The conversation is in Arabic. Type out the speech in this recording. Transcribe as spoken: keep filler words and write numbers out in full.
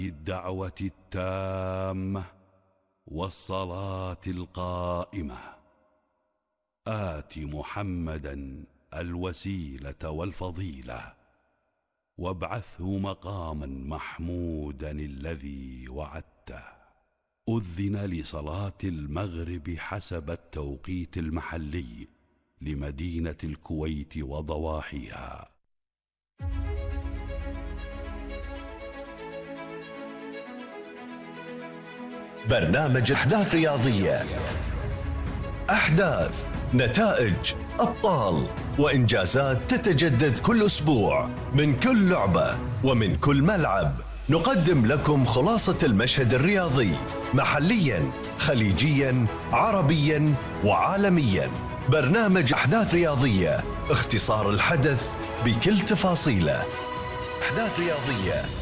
الدعوة التامة والصلاة القائمة آت محمدا الوسيلة والفضيلة وابعثه مقاما محمودا الذي وعدته. أذن لصلاة المغرب حسب التوقيت المحلي لمدينة الكويت وضواحيها. برنامج أحداث رياضية، أحداث، نتائج، أبطال وإنجازات تتجدد كل أسبوع من كل لعبة ومن كل ملعب. نقدم لكم خلاصة المشهد الرياضي محليا، خليجيا، عربيا وعالميا. برنامج أحداث رياضية، اختصار الحدث بكل تفاصيله. أحداث رياضية